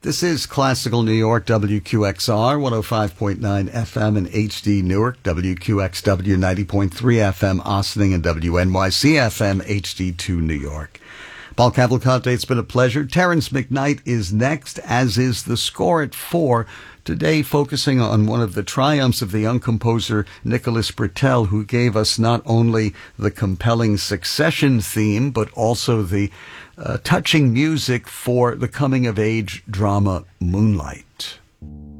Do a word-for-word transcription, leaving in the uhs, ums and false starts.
This is Classical New York, W Q X R, one oh five point nine F M in H D Newark, W Q X W ninety point three F M Ossining, and W N Y C F M H D two New York. Paul Cavalcante, it's been a pleasure. Terrence McKnight is next, as is The Score at four. Today, focusing on one of the triumphs of the young composer Nicholas Britell, who gave us not only the compelling Succession theme, but also the uh, touching music for the coming-of-age drama Moonlight.